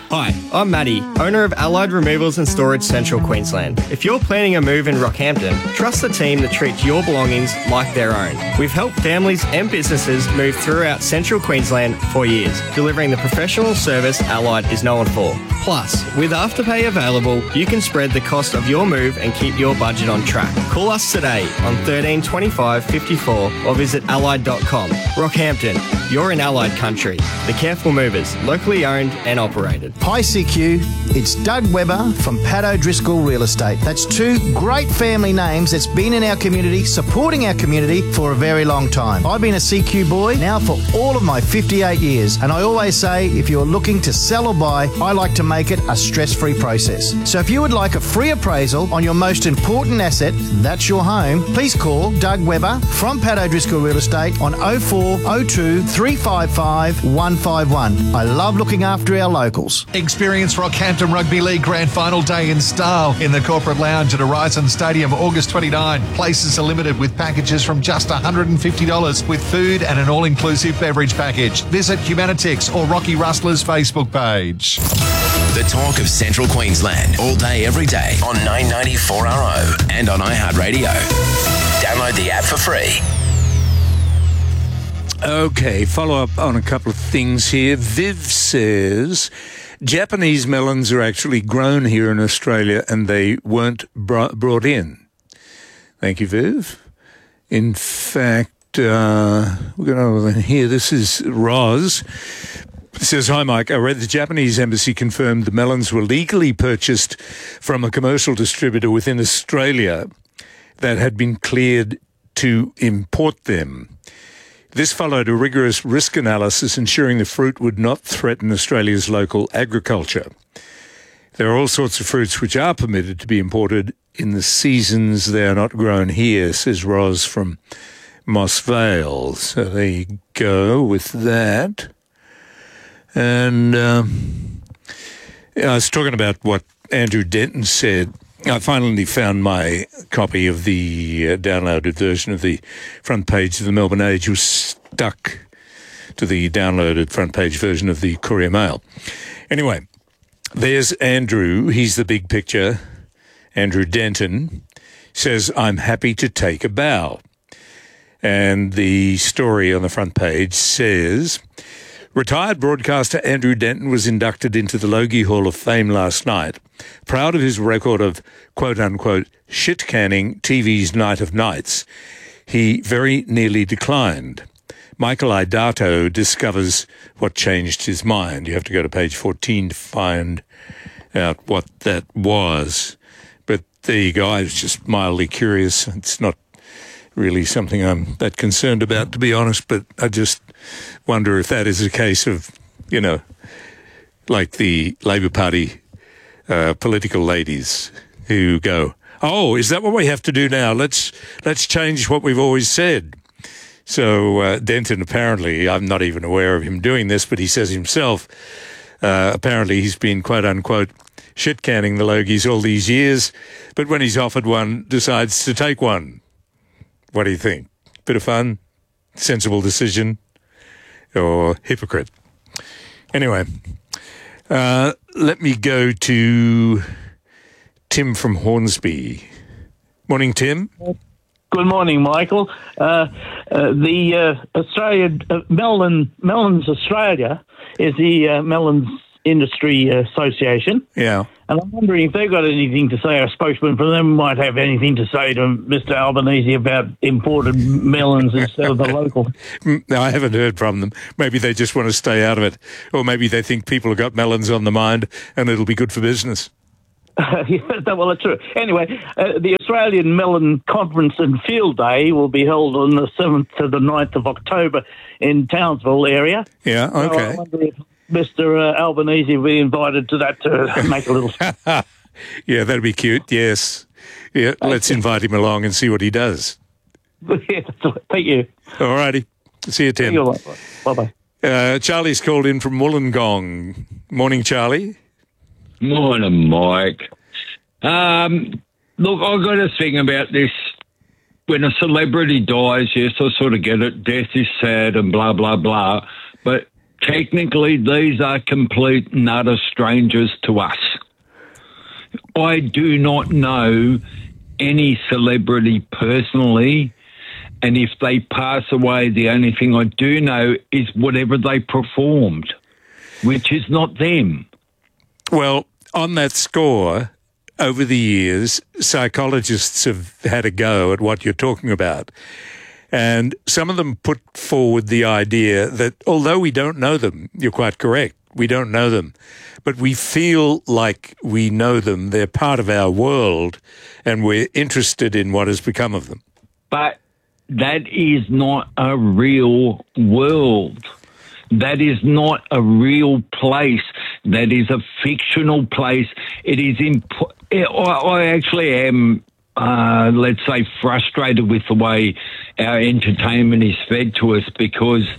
Hi, I'm Matty, owner of Allied Removals and Storage Central Queensland. If you're planning a move in Rockhampton, trust the team that treats your belongings like their own. We've helped families and businesses move throughout Central Queensland for years, delivering the professional service Allied is known for. Plus, with Afterpay available, you can spread the cost of your move and keep your budget on track. Call us today on 13 25 54 or visit allied.com. Rockhampton, you're in Allied country. The Careful Movers, locally owned and operated. Hi CQ, it's Doug Webber from Pat O'Driscoll Real Estate. That's two great family names that's been in our community, supporting our community for a very long time. I've been a CQ boy now for all of my 58 years, and I always say if you're looking to sell or buy, I like to make it a stress-free process. So if you would like a free appraisal on your most important asset, that's your home, please call Doug Webber from Pat O'Driscoll Real Estate on 0402 355 151. I love looking after our locals. Experience Rockhampton Rugby League Grand Final Day in style in the Corporate Lounge at Horizon Stadium, August 29. Places are limited with packages from just $150 with food and an all-inclusive beverage package. Visit Humanitix or Rocky Rustler's Facebook page. The talk of Central Queensland, all day, every day on 994RO and on iHeartRadio. Download the app for free. Okay, follow up on a couple of things here. Viv says Japanese melons are actually grown here in Australia and they weren't brought in. Thank you, Viv. In fact, we're going to hear, this is Roz. It says, hi, Mike. I read the Japanese embassy confirmed the melons were legally purchased from a commercial distributor within Australia that had been cleared to import them. This followed a rigorous risk analysis ensuring the fruit would not threaten Australia's local agriculture. There are all sorts of fruits which are permitted to be imported in the seasons they are not grown here, says Roz from Moss Vale. So there you go with that. And I was talking about what Andrew Denton said. I finally found my copy of the downloaded version of the front page of the Melbourne Age. It was stuck to the downloaded front page version of the Courier Mail. Anyway, there's Andrew. He's the big picture. Andrew Denton says, I'm happy to take a bow. And the story on the front page says, retired broadcaster Andrew Denton was inducted into the Logie Hall of Fame last night. Proud of his record of quote-unquote shit-canning TV's Night of Nights, he very nearly declined. Michael Idato discovers what changed his mind. You have to go to page 14 to find out what that was. But there you go. I was just mildly curious. It's not really something I'm that concerned about, to be honest, but I just wonder if that is a case of, you know, like the Labor Party political ladies who go, oh, is that what we have to do now? Let's change what we've always said. So Denton, apparently, I'm not even aware of him doing this, but he says himself, apparently he's been, quote unquote, shit-canning the Logies all these years, but when he's offered one, decides to take one. What do you think? Bit of fun? Sensible decision? Or hypocrite? Anyway, let me go to Tim from Hornsby. Morning, Tim. Good morning, Michael. The Australia Melons Australia is the Melons Industry Association. Yeah. And I'm wondering if they've got anything to say. A spokesman for them might have anything to say to Mr. Albanese about imported melons instead of the local. No, I haven't heard from them. Maybe they just want to stay out of it. Or maybe they think people have got melons on the mind and it'll be good for business. Yeah, well, that's true. Anyway, the Australian Melon Conference and Field Day will be held on the 7th to the 9th of October in Townsville area. Yeah, okay. So I wonder if Mr. Albanese will be invited to that to make a little... Yeah, that'd be cute, yes. Yeah, let's invite him along and see what he does. Yeah, thank you. All righty. See you, Tim. Bye-bye. Charlie's called in from Wollongong. Morning, Charlie. Morning, Mike. Look, I've got a thing about this. When a celebrity dies, yes, I sort of get it. Death is sad and blah, blah, blah. But technically these are complete and utter strangers to us. I do not know any celebrity personally, and if they pass away, the only thing I do know is whatever they performed, which is not them. Well, on that score, over the years, psychologists have had a go at what you're talking about. And some of them put forward the idea that although we don't know them, you're quite correct, we don't know them, but we feel like we know them. They're part of our world, and we're interested in what has become of them. But that is not a real world. That is not a real place. That is a fictional place. It is. I actually am, let's say, frustrated with the way our entertainment is fed to us, because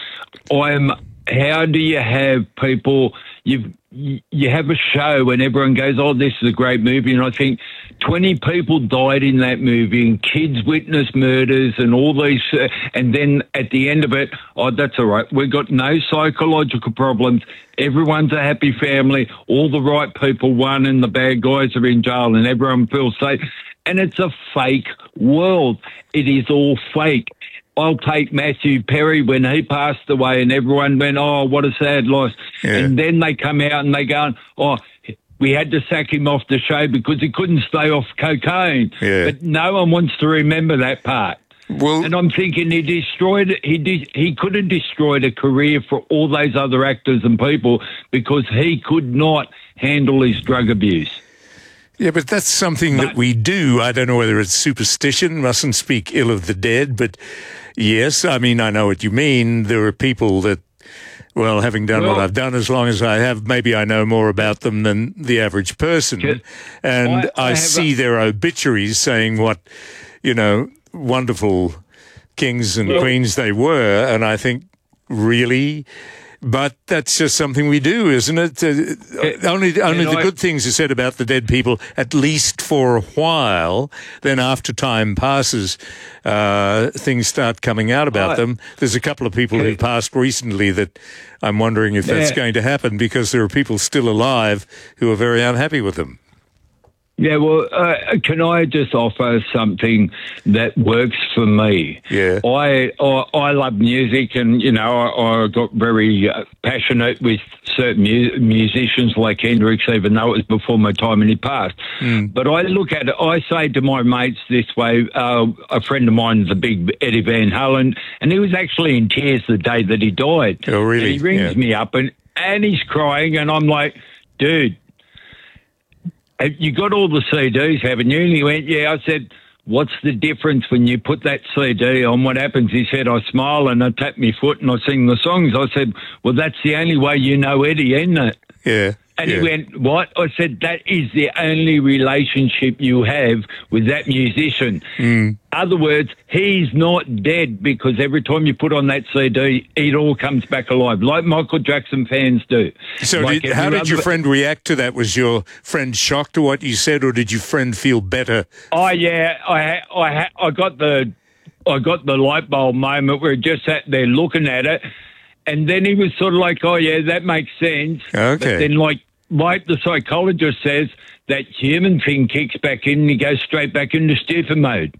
how do you have people, you have a show and everyone goes, oh, this is a great movie, and I think 20 people died in that movie and kids witnessed murders and all these, and then at the end of it, oh, that's all right, we've got no psychological problems, everyone's a happy family, all the right people won and the bad guys are in jail and everyone feels safe. And it's a fake world. It is all fake. I'll take Matthew Perry when he passed away and everyone went, oh, what a sad loss. Yeah. And then they come out and they go, oh, we had to sack him off the show because he couldn't stay off cocaine. Yeah. But no one wants to remember that part. Well, and I'm thinking he could have destroyed a career for all those other actors and people because he could not handle his drug abuse. Yeah, but that's something that we do. I don't know whether it's superstition, mustn't speak ill of the dead, but yes, I mean, I know what you mean. There are people that, well, having done what I've done as long as I have, maybe I know more about them than the average person. And I see their obituaries saying what, wonderful kings and queens they were, and I think, really? But that's just something we do, isn't it? Only the good things are said about the dead people, at least for a while. Then after time passes, things start coming out about them. There's a couple of people who passed recently that I'm wondering if that's going to happen, because there are people still alive who are very unhappy with them. Yeah, well, can I just offer something that works for me? Yeah. I love music, and, I got very passionate with certain musicians like Hendrix, even though it was before my time and he passed. But I look at it, I say to my mates this way, a friend of mine is a big Eddie Van Halen, and he was actually in tears the day that he died. Oh, really? And he rings me up, and he's crying, and I'm like, dude, you got all the CDs, haven't you? And he went, yeah. I said, what's the difference when you put that CD on? What happens? He said, I smile and I tap my foot and I sing the songs. I said, well, that's the only way you know Eddie, isn't it? Yeah. And he went, what? I said, that is the only relationship you have with that musician. In other words, he's not dead, because every time you put on that CD, it all comes back alive, like Michael Jackson fans do. So how did your friend react to that? Was your friend shocked to what you said, or did your friend feel better? Oh, yeah. I got the light bulb moment where he just sat there looking at it. And then he was sort of like, oh, yeah, that makes sense. Okay. But then, like the psychologist says, that human thing kicks back in and he goes straight back into stupid mode.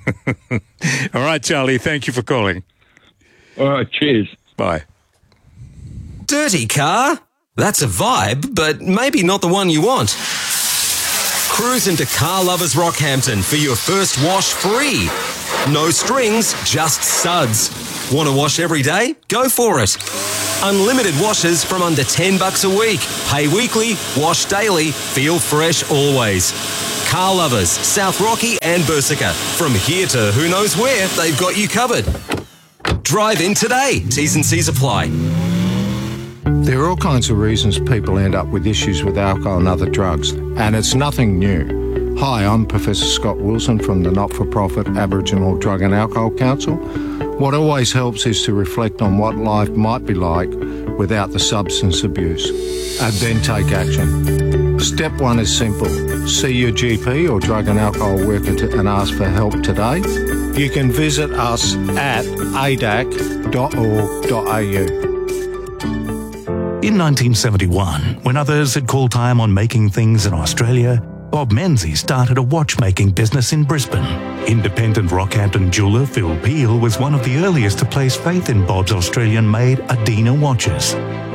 All right, Charlie, thank you for calling. All right, cheers. Bye. Dirty car? That's a vibe, but maybe not the one you want. Cruise into Car Lovers Rockhampton for your first wash free. No strings, just suds. Want to wash every day? Go for it. Unlimited washes from under $10 a week. Pay weekly, wash daily, feel fresh always. Car Lovers, South Rocky and Bersica. From here to who knows where, they've got you covered. Drive in today. T's and C's apply. There are all kinds of reasons people end up with issues with alcohol and other drugs, and it's nothing new. Hi, I'm Professor Scott Wilson from the not-for-profit Aboriginal Drug and Alcohol Council. What always helps is to reflect on what life might be like without the substance abuse, and then take action. Step one is simple. See your GP or drug and alcohol worker and ask for help today. You can visit us at adac.org.au. In 1971, when others had called time on making things in Australia, Bob Menzies started a watchmaking business in Brisbane. Independent Rockhampton jeweller Phil Peel was one of the earliest to place faith in Bob's Australian-made Adina watches.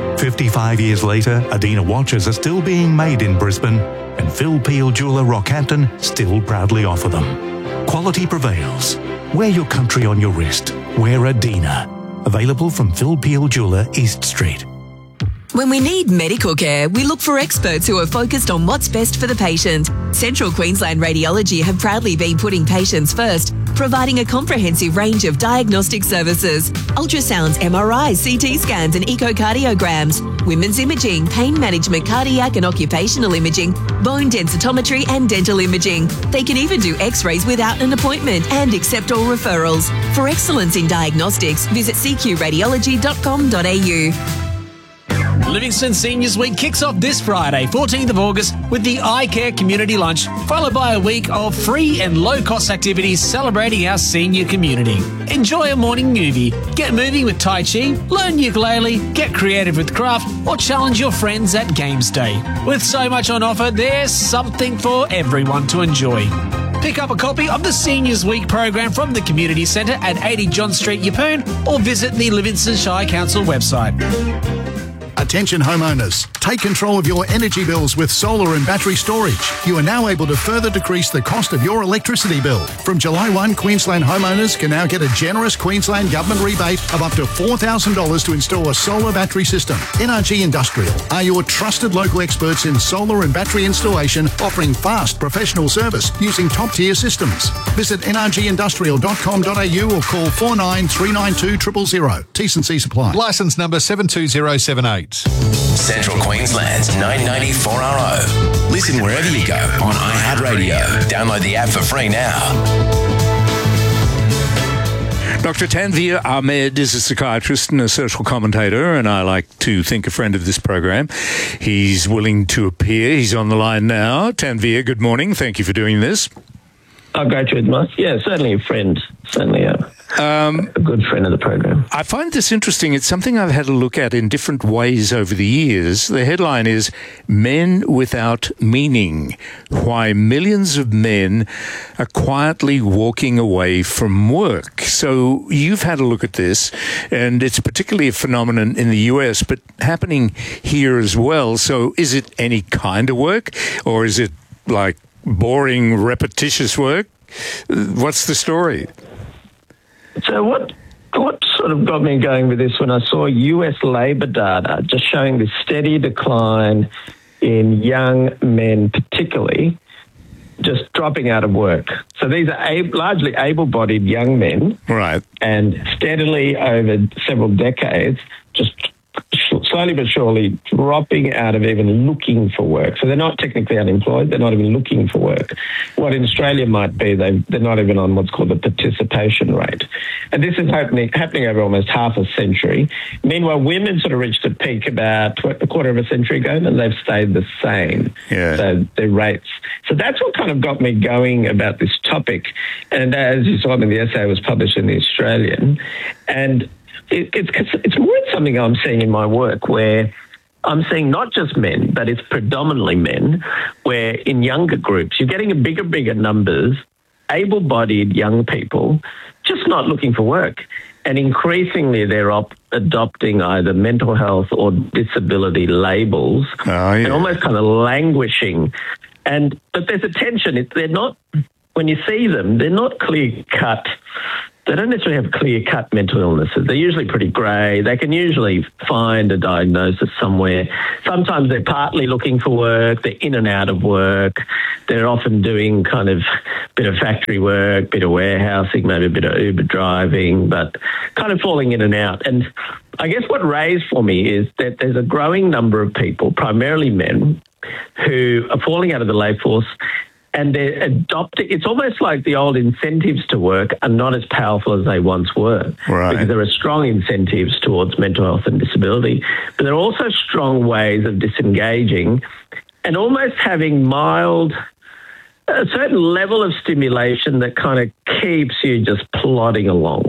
55 years later, Adina watches are still being made in Brisbane, and Phil Peel Jeweller Rockhampton still proudly offer them. Quality prevails. Wear your country on your wrist. Wear Adina. Available from Phil Peel Jeweller, East Street. When we need medical care, we look for experts who are focused on what's best for the patient. Central Queensland Radiology have proudly been putting patients first, providing a comprehensive range of diagnostic services: ultrasounds, MRIs, CT scans and echocardiograms, women's imaging, pain management, cardiac and occupational imaging, bone densitometry and dental imaging. They can even do x-rays without an appointment and accept all referrals. For excellence in diagnostics, visit cqradiology.com.au. Livingston Seniors Week kicks off this Friday, 14th of August, with the iCare Community Lunch, followed by a week of free and low-cost activities celebrating our senior community. Enjoy a morning movie, get moving with Tai Chi, learn ukulele, get creative with craft, or challenge your friends at Games Day. With so much on offer, there's something for everyone to enjoy. Pick up a copy of the Seniors Week program from the Community Centre at 80 John Street, Yeppoon, or visit the Livingston Shire Council website. Attention homeowners, take control of your energy bills with solar and battery storage. You are now able to further decrease the cost of your electricity bill. From July 1, Queensland homeowners can now get a generous Queensland Government rebate of up to $4,000 to install a solar battery system. NRG Industrial are your trusted local experts in solar and battery installation, offering fast professional service using top-tier systems. Visit nrgindustrial.com.au or call 49 392 000. T&C supply. Licence number 72078. Central Queensland's 994RO. Listen wherever you go on iHeartRadio. Download the app for free now. Dr. Tanveer Ahmed is a psychiatrist and a social commentator, and I like to think a friend of this program. He's willing to appear. He's on the line now. Tanveer, good morning. Thank you for doing this. I'll go to it, Mark. Yeah, certainly a friend. Certainly a good friend of the program. I find this interesting. It's something I've had a look at in different ways over the years. The headline is Men Without Meaning: Why Millions of Men Are Quietly Walking Away from Work. So you've had a look at this, and it's particularly a phenomenon in the US, but happening here as well. So is it any kind of work, or is it like boring, repetitious work? What's the story? So what sort of got me going with this when I saw US labour data just showing this steady decline in young men, particularly just dropping out of work. So these are largely able-bodied young men, right? And steadily over several decades, just slowly but surely dropping out of even looking for work. So they're not technically unemployed. They're not even looking for work. What in Australia might be, they're not even on what's called the participation rate. And this is happening over almost half a century. Meanwhile, women sort of reached a peak about a quarter of a century ago, and they've stayed the same. Yeah. So their rates. So that's what kind of got me going about this topic. And as you saw, I mean, the essay was published in The Australian. And it's more something I'm seeing in my work, where I'm seeing not just men, but it's predominantly men, where in younger groups, you're getting a bigger numbers, able-bodied young people, just not looking for work. And increasingly, they're adopting either mental health or disability labels and almost kind of languishing. But there's a tension. They're not, when you see them, they're not clear-cut. They don't necessarily have clear-cut mental illnesses. They're usually pretty grey. They can usually find a diagnosis somewhere. Sometimes they're partly looking for work. They're in and out of work. They're often doing kind of bit of factory work, bit of warehousing, maybe a bit of Uber driving, but kind of falling in and out. And I guess what raised for me is that there's a growing number of people, primarily men, who are falling out of the labour force, and they're adopting. It's almost like the old incentives to work are not as powerful as they once were. Right. Because there are strong incentives towards mental health and disability, but there are also strong ways of disengaging and almost having a certain level of stimulation that kind of keeps you just plodding along.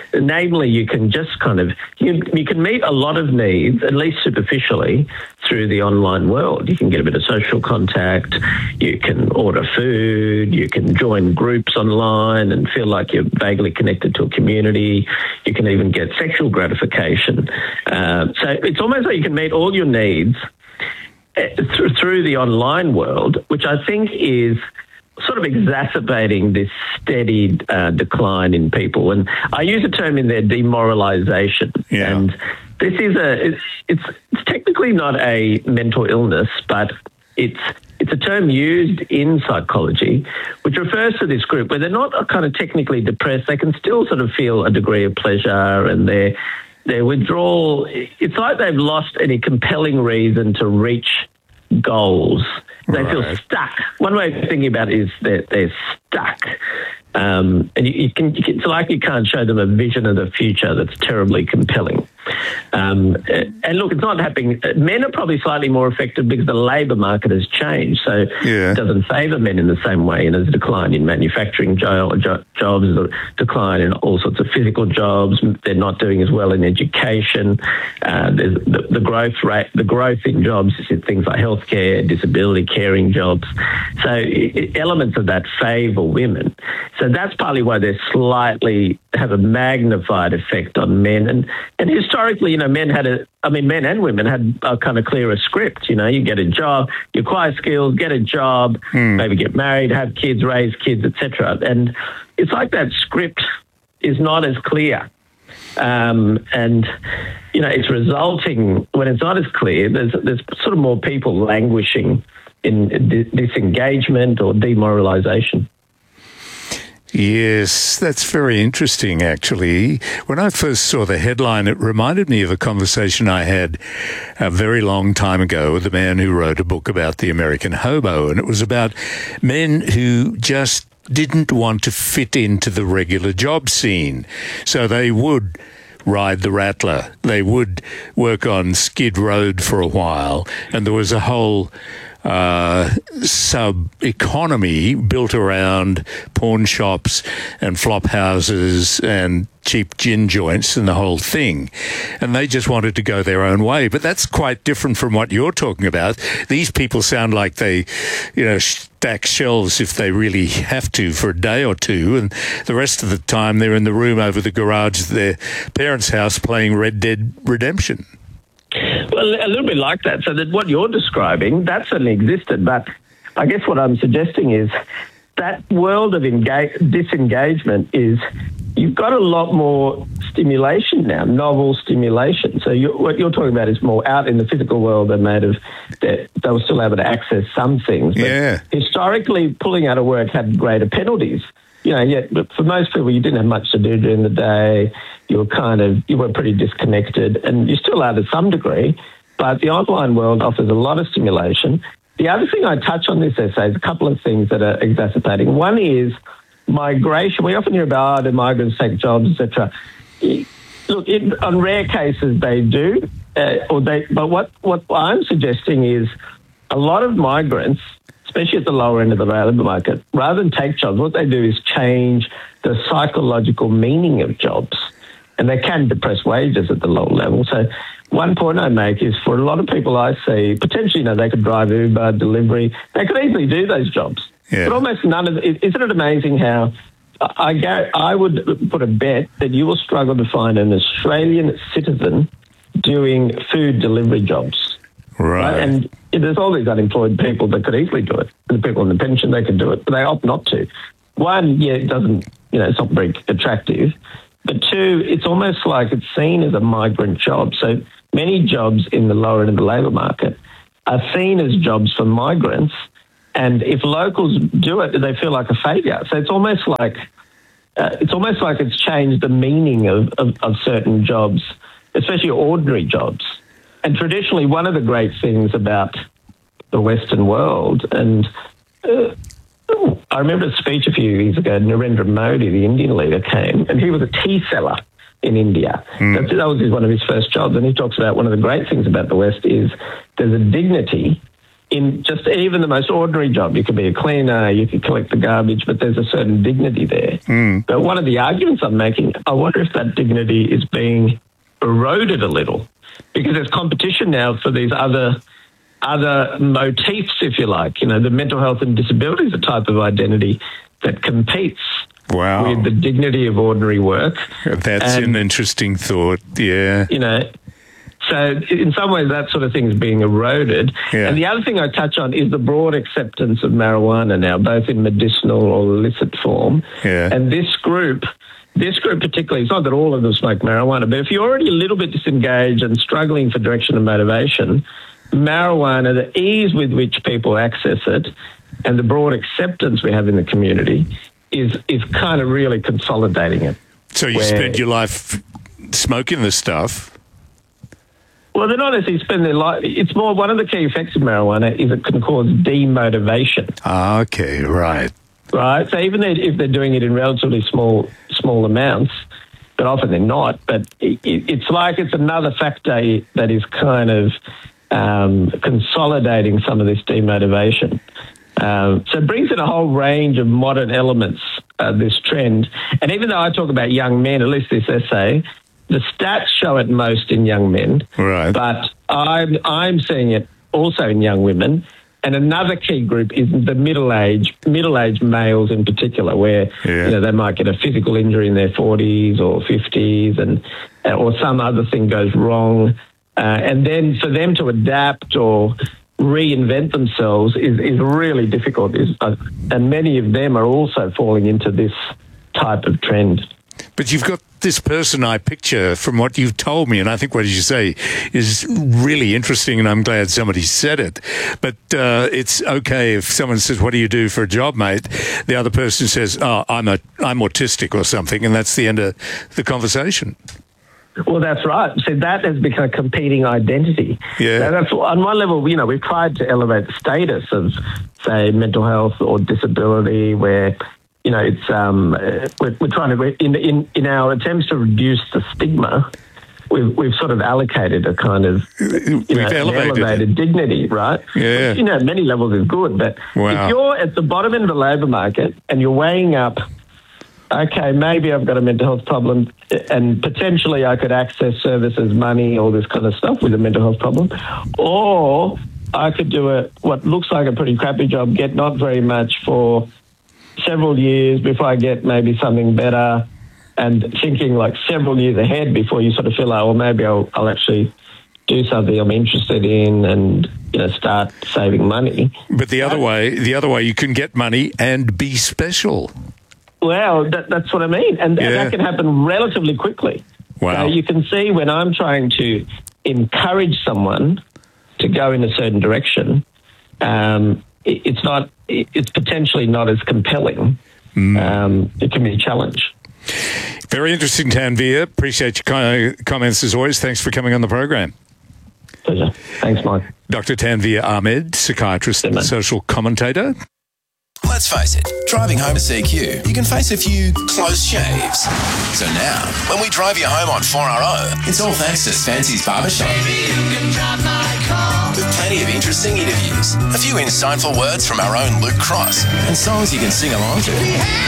Namely, you can just kind of, you can meet a lot of needs, at least superficially, through the online world. You can get a bit of social contact, you can order food, you can join groups online and feel like you're vaguely connected to a community. You can even get sexual gratification. So it's almost like you can meet all your needs through the online world, which I think is sort of exacerbating this steady decline in people. And I use a term in there, demoralization. Yeah. And this is it's technically not a mental illness, but it's a term used in psychology, which refers to this group where they're not kind of technically depressed. They can still sort of feel a degree of pleasure, and their withdrawal, it's like they've lost any compelling reason to reach goals. They feel stuck. One way of thinking about it is that they're stuck. And it's like you can't show them a vision of the future that's terribly compelling. And look, it's not happening. Men are probably slightly more affected because the labour market has changed. So it doesn't favour men in the same way. And there's a decline in manufacturing jobs, a decline in all sorts of physical jobs. They're not doing as well in education. There's the growth rate, the growth in jobs is in things like healthcare, disability caring jobs. So elements of that favour women. So that's partly why they slightly have a magnified effect on men. And historically, you know, men and women had a kind of clearer script. You know, you get a job, you acquire skills, get a job, maybe get married, have kids, raise kids, etc. And it's like that script is not as clear. And, you know, it's resulting, when it's not as clear, there's sort of more people languishing in disengagement or demoralization. Yes, that's very interesting, actually. When I first saw the headline, it reminded me of a conversation I had a very long time ago with a man who wrote a book about the American hobo, and it was about men who just didn't want to fit into the regular job scene. So they would ride the Rattler, they would work on Skid Road for a while, and there was a whole sub-economy built around pawn shops and flop houses and cheap gin joints and the whole thing. And they just wanted to go their own way. But that's quite different from what you're talking about. These people sound like they, you know, stack shelves if they really have to for a day or two. And the rest of the time they're in the room over the garage of their parents' house playing Red Dead Redemption. Well, a little bit like that. So that what you're describing, that certainly existed. But I guess what I'm suggesting is that world of disengagement is, you've got a lot more stimulation now, novel stimulation. So what you're talking about is more out in the physical world. They were still able to access some things. But historically, pulling out of work had greater penalties. You know, yet for most people, you didn't have much to do during the day. You were pretty disconnected, and you're still out to some degree. But the online world offers a lot of stimulation. The other thing I touch on this essay is a couple of things that are exacerbating. One is migration. We often hear about the migrants take jobs, etc. Look, on rare cases they do, but what I'm suggesting is a lot of migrants, especially at the lower end of the labour market, rather than take jobs, what they do is change the psychological meaning of jobs. And they can depress wages at the lower level. So one point I make is, for a lot of people I see, potentially, you know, they could drive Uber, delivery, they could easily do those jobs. Yeah. But almost none of it. Isn't it amazing how I would put a bet that you will struggle to find an Australian citizen doing food delivery jobs. Right. And there's all these unemployed people that could easily do it. And the people on the pension, they could do it, but they opt not to. One, it doesn't, you know, it's not very attractive. But two, it's almost like it's seen as a migrant job. So many jobs in the lower end of the labour market are seen as jobs for migrants. And if locals do it, they feel like a failure. So it's almost like it's changed the meaning of certain jobs, especially ordinary jobs. And traditionally, one of the great things about the Western world, and I remember a speech a few years ago, Narendra Modi, the Indian leader, came, and he was a tea seller in India. That was one of his first jobs, and he talks about one of the great things about the West is there's a dignity in just even the most ordinary job. You could be a cleaner, you could collect the garbage, but there's a certain dignity there. But one of the arguments I'm making, I wonder if that dignity is being eroded a little, because there's competition now for these other motifs, if you like. You know, the mental health and disability is a type of identity that competes with the dignity of ordinary work. That's an interesting thought, yeah. You know, so in some ways that sort of thing is being eroded. Yeah. And the other thing I touch on is the broad acceptance of marijuana now, both in medicinal or illicit form. Yeah. And this group particularly, it's not that all of them smoke marijuana, but if you're already a little bit disengaged and struggling for direction and motivation, marijuana, the ease with which people access it and the broad acceptance we have in the community is kind of really consolidating it. So you spend your life smoking this stuff? Well, they're not necessarily spend their life. It's more, one of the key effects of marijuana is it can cause demotivation. Okay, right. Right? So even if they're doing it in relatively small amounts, but often they're not, but it's like it's another factor that is kind of consolidating some of this demotivation. So it brings in a whole range of modern elements, this trend. And even though I talk about young men, at least this essay, the stats show it most in young men. Right. But I'm seeing it also in young women. And another key group is the middle-aged males in particular, where you know, they might get a physical injury in their 40s or 50s, or some other thing goes wrong. And then for them to adapt or reinvent themselves is really difficult. And many of them are also falling into this type of trend. But you've got this person I picture from what you've told me, and I think what you say is really interesting, and I'm glad somebody said it. But it's okay if someone says, "What do you do for a job, mate?" The other person says, "Oh, I'm autistic or something," and that's the end of the conversation. Well, that's right. So that has become a competing identity. Yeah. Now, that's, on one level, you know, we've tried to elevate the status of, say, mental health or disability, where, you know, it's we're trying to, in our attempts to reduce the stigma, we've sort of allocated a kind of elevated dignity, right? Yeah. Which, you know, at many levels is good, but if you're at the bottom end of the labour market and you're weighing up, okay, maybe I've got a mental health problem and potentially I could access services, money, all this kind of stuff with a mental health problem, or I could do what looks like a pretty crappy job, get not very much for several years before I get maybe something better, and thinking like several years ahead before you sort of feel like, well, maybe I'll actually do something I'm interested in and, you know, start saving money. But the other way, you can get money and be special. Well, that's what I mean. And that can happen relatively quickly. Wow. So you can see when I'm trying to encourage someone to go in a certain direction, it's potentially not as compelling. It can be a challenge. Very interesting, Tanveer. Appreciate your comments as always. Thanks for coming on the program. Pleasure. Thanks, Mike. Dr. Tanveer Ahmed, psychiatrist and social commentator. Let's face it, driving home to CQ, you can face a few close shaves. So now, when we drive you home on 4RO, it's all thanks to Fancy's Barbershop. With plenty of interesting interviews, a few insightful words from our own Luke Cross, and songs you can sing along to.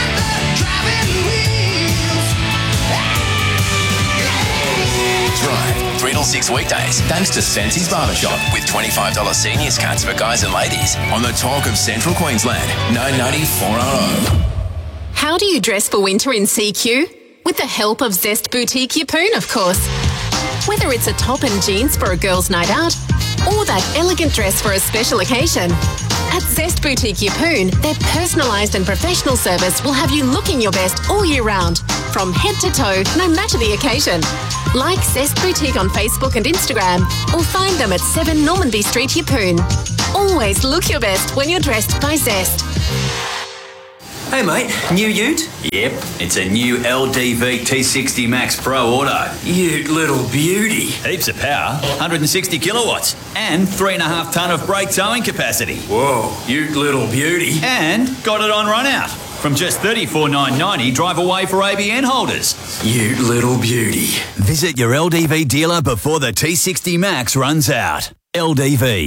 Drive 3 till 6 weekdays, thanks to Fancy's Barbershop, with $25 seniors cards for guys and ladies on the talk of Central Queensland, 990 4RO. How do you dress for winter in CQ? With the help of Zest Boutique Yeppoon, of course. Whether it's a top and jeans for a girl's night out or that elegant dress for a special occasion, at Zest Boutique Yeppoon, their personalised and professional service will have you looking your best all year round, from head to toe, no matter the occasion. Like Zest Boutique on Facebook and Instagram, or find them at 7 Normanby Street, Yeppoon. Always look your best when you're dressed by Zest. Hey mate, new ute? Yep, it's a new LDV T60 Max Pro Auto. Ute little beauty. Heaps of power, 160 kilowatts, and 3.5 tonne of brake towing capacity. Whoa, ute little beauty. And got it on run out. From just $34,990 drive away for ABN holders. Ute little beauty. Visit your LDV dealer before the T60 Max runs out. LDV.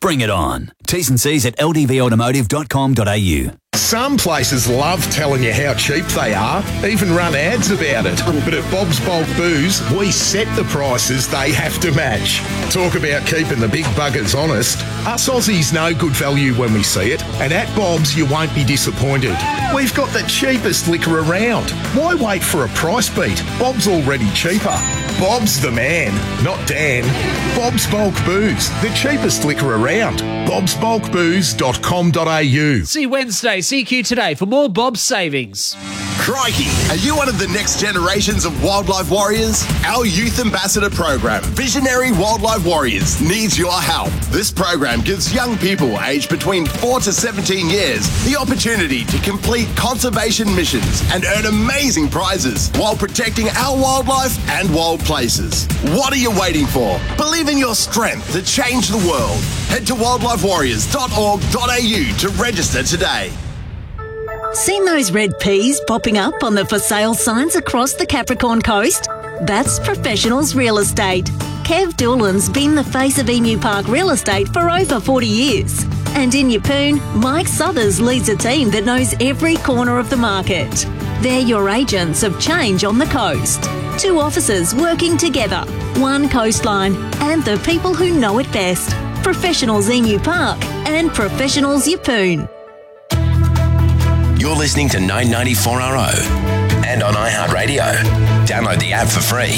Bring it on. T's and C's at ldvautomotive.com.au. Some places love telling you how cheap they are, even run ads about it. But at Bob's Bulk Booze, we set the prices they have to match. Talk about keeping the big buggers honest. Us Aussies know good value when we see it, and at Bob's you won't be disappointed. We've got the cheapest liquor around. Why wait for a price beat? Bob's already cheaper. Bob's the man, not Dan. Bob's Bulk Booze, the cheapest liquor around. bobsbulkbooze.com.au. See Wednesday, CQ Today for more Bob's savings. Crikey! Are you one of the next generations of wildlife warriors? Our Youth Ambassador program, Visionary Wildlife Warriors, needs your help. This program gives young people aged between 4 to 17 years the opportunity to complete conservation missions and earn amazing prizes while protecting our wildlife and wild places. What are you waiting for? Believe in your strength to change the world. Head to wildlifewarriors.org.au to register today. Seen those red peas popping up on the for sale signs across the Capricorn coast? That's Professionals Real Estate. Kev Doolan's been the face of Emu Park Real Estate for over 40 years. And in Yeppoon, Mike Southers leads a team that knows every corner of the market. They're your agents of change on the coast. 2 officers working together, 1 coastline, and the people who know it best. Professionals Emu Park and Professionals Yeppoon. You're listening to 994RO and on iHeartRadio. Download the app for free.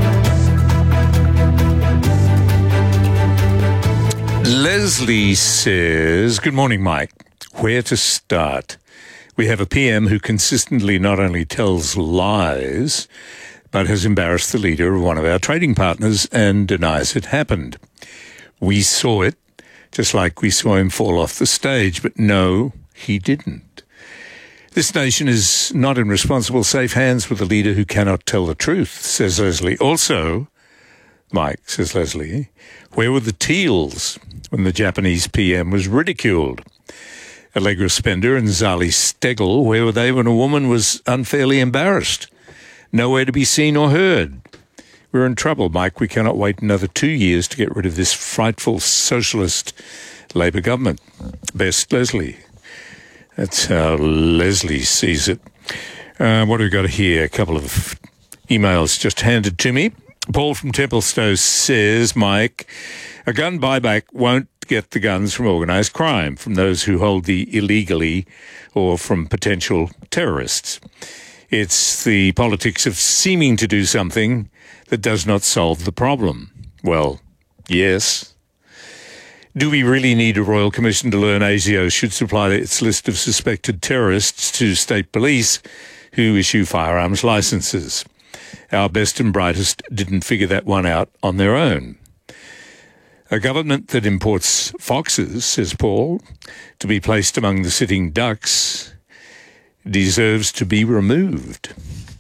Leslie says, good morning, Mike. Where to start? We have a PM who consistently not only tells lies, but has embarrassed the leader of one of our trading partners and denies it happened. We saw it, just like we saw him fall off the stage, but no, he didn't. This nation is not in responsible, safe hands with a leader who cannot tell the truth, says Leslie. Also, Mike, says Leslie, where were the Teals when the Japanese PM was ridiculed? Allegra Spender and Zali Steggall, where were they when a woman was unfairly embarrassed? Nowhere to be seen or heard. We're in trouble, Mike. We cannot wait another 2 years to get rid of this frightful socialist Labor government. Best, Leslie. That's how Leslie sees it. What do we got here? A couple of emails just handed to me. Paul from Templestowe says, Mike, a gun buyback won't get the guns from organised crime, from those who hold the illegally, or from potential terrorists. It's the politics of seeming to do something that does not solve the problem. Well, yes. Do we really need a Royal Commission to learn ASIO should supply its list of suspected terrorists to state police who issue firearms licences? Our best and brightest didn't figure that one out on their own. A government that imports foxes, says Paul, to be placed among the sitting ducks deserves to be removed.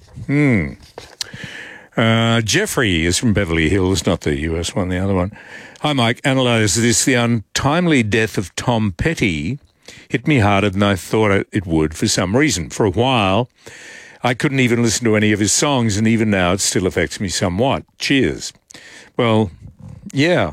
Jeffrey is from Beverly Hills, not the US one, the other one. Hi, Mike. Analyse this. The untimely death of Tom Petty hit me harder than I thought it would for some reason. For a while, I couldn't even listen to any of his songs, and even now it still affects me somewhat. Cheers. Well, yeah.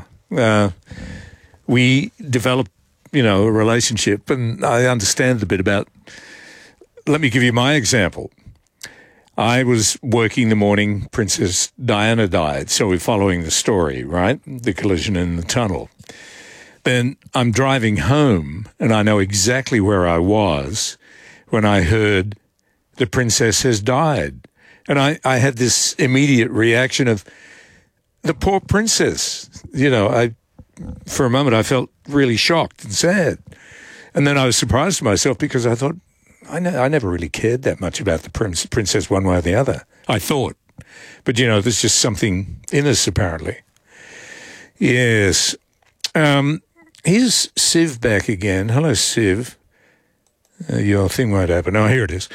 We developed, a relationship, and I understand a bit about... Let me give you my example. I was working the morning Princess Diana died, so we're following the story, right? The collision in the tunnel. Then I'm driving home, and I know exactly where I was when I heard the princess has died. And I had this immediate reaction of, the poor princess. For a moment I felt really shocked and sad. And then I was surprised to myself because I thought, I never really cared that much about the princess one way or the other, I thought. But, there's just something in us, apparently. Yes. Here's Siv back again. Hello, Siv. Your thing won't open. Oh, here it is.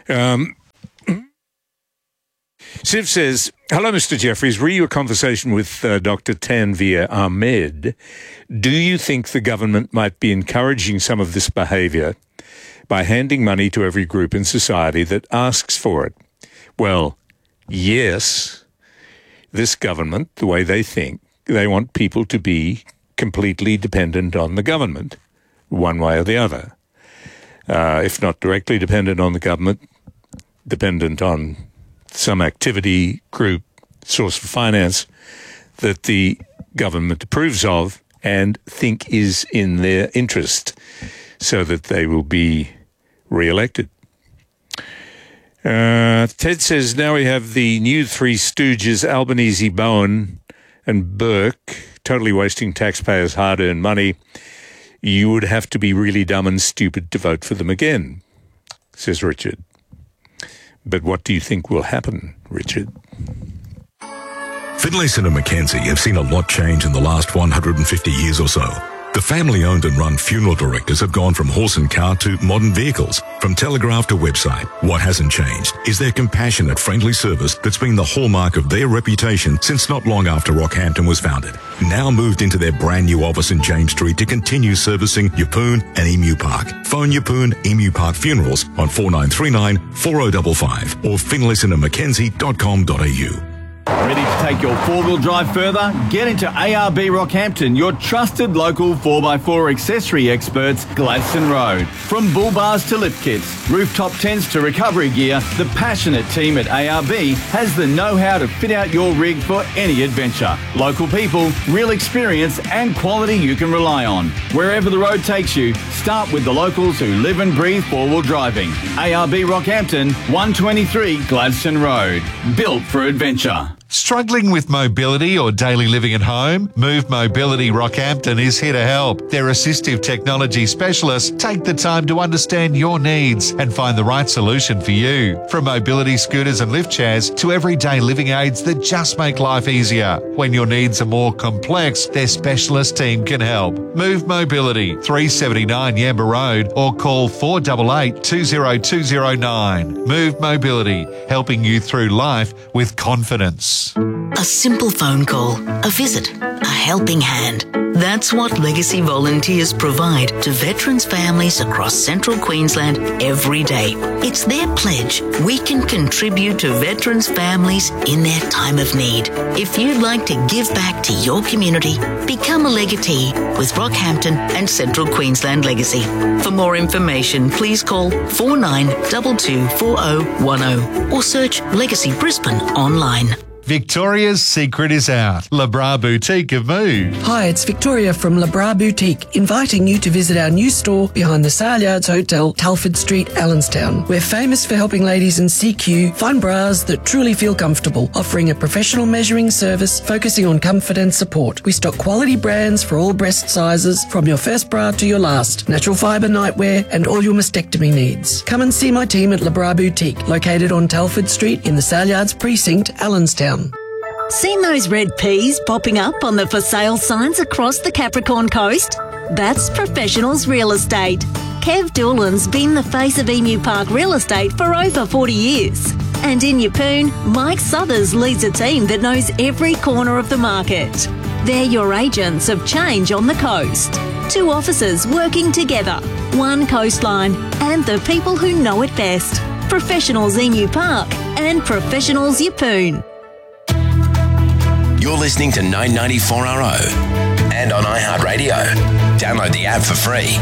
Siv says, hello, Mr. Jeffries. Re your conversation with Dr. Tanveer Ahmed. Do you think the government might be encouraging some of this behaviour by handing money to every group in society that asks for it? Well, yes. This government, the way they think, they want people to be completely dependent on the government, one way or the other. If not directly dependent on the government, dependent on some activity, group, source of finance that the government approves of and think is in their interest so that they will be re-elected. Ted says, now we have the new Three Stooges, Albanese, Bowen and Burke, totally wasting taxpayers' hard-earned money. You would have to be really dumb and stupid to vote for them again, says Richard. But what do you think will happen, Richard? Finlayson and Mackenzie have seen a lot change in the last 150 years or so. The family-owned and run funeral directors have gone from horse and cart to modern vehicles, from telegraph to website. What hasn't changed is their compassionate, friendly service that's been the hallmark of their reputation since not long after Rockhampton was founded. Now moved into their brand new office in James Street to continue servicing Yeppoon and Emu Park. Phone Yeppoon Emu Park Funerals on 4939 4055 or finlaysonandmackenzie.com.au. Ready to take your four-wheel drive further? Get into ARB Rockhampton, your trusted local 4x4 accessory experts, Gladstone Road. From bull bars to lift kits, rooftop tents to recovery gear, the passionate team at ARB has the know-how to fit out your rig for any adventure. Local people, real experience and quality you can rely on. Wherever the road takes you, start with the locals who live and breathe four-wheel driving. ARB Rockhampton, 123 Gladstone Road. Built for adventure. Struggling with mobility or daily living at home? Move Mobility Rockhampton is here to help. Their assistive technology specialists take the time to understand your needs and find the right solution for you. From mobility scooters and lift chairs to everyday living aids that just make life easier. When your needs are more complex, their specialist team can help. Move Mobility, 379 Yamba Road, or call 488 20209. Move Mobility, helping you through life with confidence. A simple phone call, a visit, a helping hand. That's what Legacy volunteers provide to veterans' families across central Queensland every day. It's their pledge we can contribute to veterans' families in their time of need. If you'd like to give back to your community, become a legatee with Rockhampton and Central Queensland Legacy. For more information, please call 49224010 or search Legacy Brisbane online. Victoria's secret is out. Le Bras Boutique have moved. Hi, it's Victoria from Le Bras Boutique, inviting you to visit our new store behind the Saleyards Hotel, Telford Street, Allenstown. We're famous for helping ladies in CQ find bras that truly feel comfortable, offering a professional measuring service focusing on comfort and support. We stock quality brands for all breast sizes, from your first bra to your last, natural fibre nightwear and all your mastectomy needs. Come and see my team at Le Bras Boutique, located on Telford Street in the Saleyards Precinct, Allenstown. Seen those red peas popping up on the for sale signs across the Capricorn Coast? That's Professionals Real Estate. Kev Doolan's been the face of Emu Park Real Estate for over 40 years. And in Yeppoon, Mike Southers leads a team that knows every corner of the market. They're your agents of change on the coast. Two offices working together, one coastline, and the people who know it best. Professionals Emu Park and Professionals Yeppoon. You're listening to 994RO and on iHeartRadio. Download the app for free.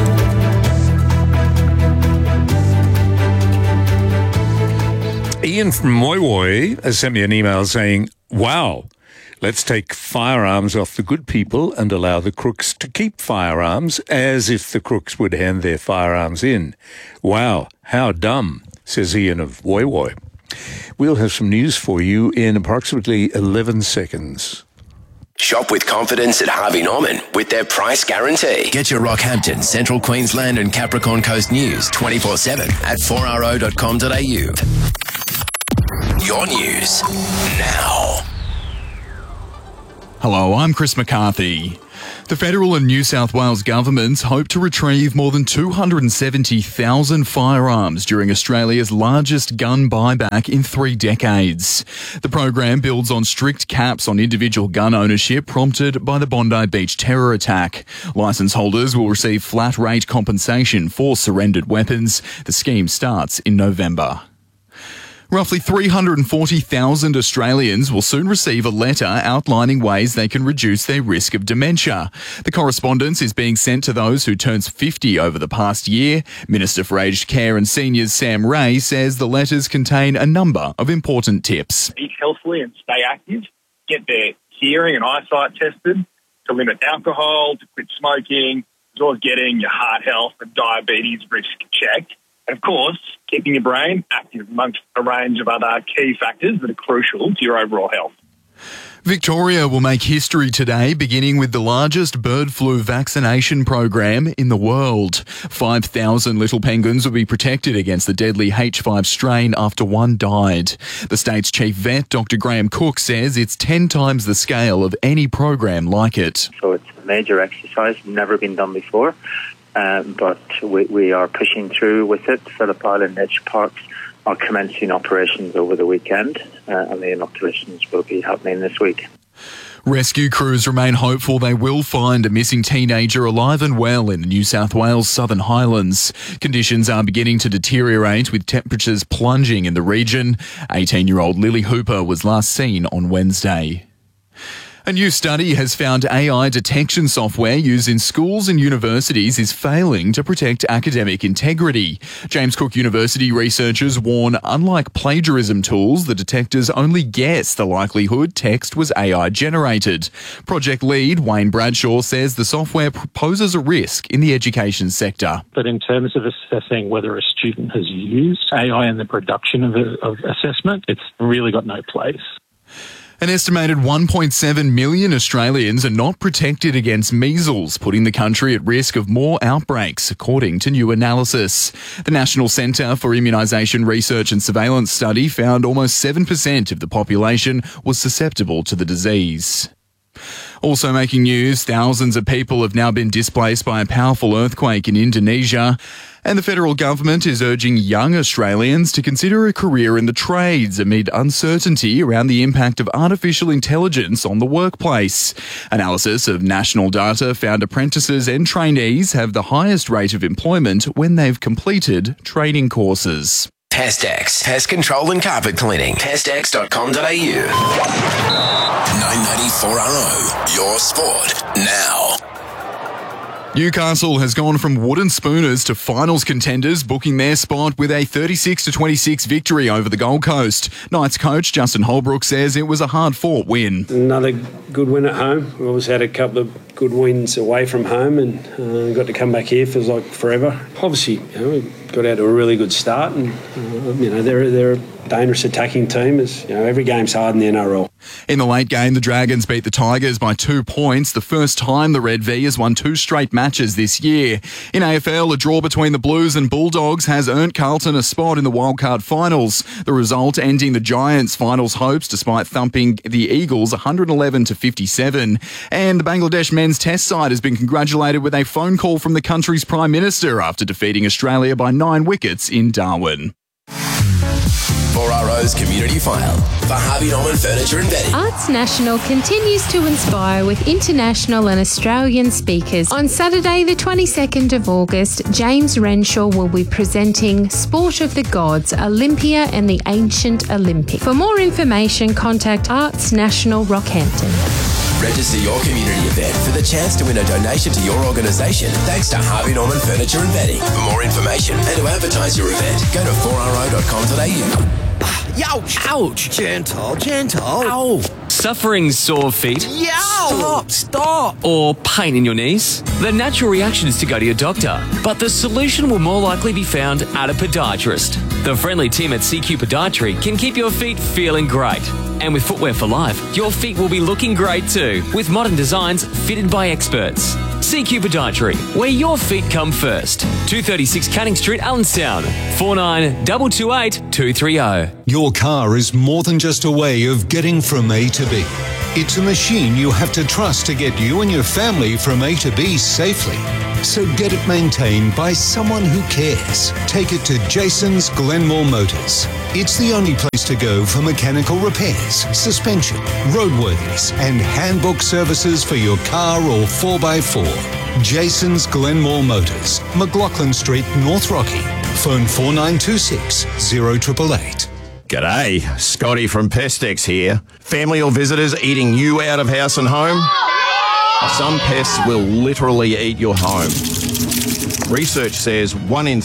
Ian from Woy Woy has sent me an email saying, wow, let's take firearms off the good people and allow the crooks to keep firearms, as if the crooks would hand their firearms in. Wow, how dumb, says Ian of Woy Woy. We'll have some news for you in approximately 11 seconds. Shop with confidence at Harvey Norman with their price guarantee. Get your Rockhampton, Central Queensland and Capricorn Coast news 24/7 at 4ro.com.au. Your news now. Hello, I'm Chris McCarthy. The federal and New South Wales governments hope to retrieve more than 270,000 firearms during Australia's largest gun buyback in 3 decades. The program builds on strict caps on individual gun ownership prompted by the Bondi Beach terror attack. Licence holders will receive flat rate compensation for surrendered weapons. The scheme starts in November. Roughly 340,000 Australians will soon receive a letter outlining ways they can reduce their risk of dementia. The correspondence is being sent to those who turned 50 over the past year. Minister for Aged Care and Seniors Sam Ray says the letters contain a number of important tips. Eat healthily and stay active. Get their hearing and eyesight tested, to limit alcohol, to quit smoking, as well as getting your heart health and diabetes risk checked. And of course, keeping your brain active amongst a range of other key factors that are crucial to your overall health. Victoria will make history today, beginning with the largest bird flu vaccination program in the world. 5,000 little penguins will be protected against the deadly H5 strain after one died. The state's chief vet, Dr. Graham Cook, says it's 10 times the scale of any program like it. So it's a major exercise, never been done before. But we are pushing through with it. Phillip Island Nature Parks are commencing operations over the weekend, and the inoculations will be happening this week. Rescue crews remain hopeful they will find a missing teenager alive and well in the New South Wales Southern Highlands. Conditions are beginning to deteriorate, with temperatures plunging in the region. 18-year-old Lily Hooper was last seen on Wednesday. A new study has found AI detection software used in schools and universities is failing to protect academic integrity. James Cook University researchers warn, unlike plagiarism tools, the detectors only guess the likelihood text was AI generated. Project lead Wayne Bradshaw says the software poses a risk in the education sector. But in terms of assessing whether a student has used AI in the production of assessment, it's really got no place. An estimated 1.7 million Australians are not protected against measles, putting the country at risk of more outbreaks, according to new analysis. The National Centre for Immunisation Research and Surveillance study found almost 7% of the population was susceptible to the disease. Also making news, thousands of people have now been displaced by a powerful earthquake in Indonesia, and the federal government is urging young Australians to consider a career in the trades amid uncertainty around the impact of artificial intelligence on the workplace. Analysis of national data found apprentices and trainees have the highest rate of employment when they've completed training courses. Testex. Pest control and carpet cleaning. Testex.com.au. 994RO. Your sport now. Newcastle has gone from wooden spooners to finals contenders, booking their spot with a 36-26 victory over the Gold Coast. Knights coach Justin Holbrook says it was a hard-fought win. Another good win at home. We always had a couple of good wins away from home and got to come back here. Feels like forever. Obviously, we got out to a really good start, and they're a dangerous attacking team. As every game's hard in the NRL. In the late game, the Dragons beat the Tigers by 2 points, the first time the Red V has won 2 straight matches this year. In AFL, a draw between the Blues and Bulldogs has earned Carlton a spot in the wildcard finals. The result ending the Giants' finals hopes despite thumping the Eagles 111-57. And the Bangladesh men's test side has been congratulated with a phone call from the country's Prime Minister after defeating Australia by 9 wickets in Darwin. 4RO's Community File for Harvey Norman Furniture and Bedding. Arts National continues to inspire with international and Australian speakers. On Saturday, the 22nd of August, James Renshaw will be presenting Sport of the Gods, Olympia and the Ancient Olympic. For more information, contact Arts National Rockhampton. Register your community event for the chance to win a donation to your organisation thanks to Harvey Norman Furniture and Bedding. For more information and to advertise your event, go to 4ro.com.au. Ouch! Ouch! Gentle. Ow! Suffering sore feet? Yow! Stop! Or pain in your knees? The natural reaction is to go to your doctor, but the solution will more likely be found at a podiatrist. The friendly team at CQ Podiatry can keep your feet feeling great. And with Footwear for Life, your feet will be looking great too, with modern designs fitted by experts. CQ Podiatry, where your feet come first. 236 Canning Street, Allenstown. 49228230. Your car is more than just a way of getting from A to B. It's a machine you have to trust to get you and your family from A to B safely. So get it maintained by someone who cares. Take it to Jason's Glenmore Motors. It's the only place to go for mechanical repairs, suspension, roadworthies, and handbook services for your car or 4x4. Jason's Glenmore Motors, McLaughlin Street, North Rocky. Phone 4926 0888. G'day, Scotty from Pestex here. Family or visitors eating you out of house and home? Some pests will literally eat your home. Research says 1 in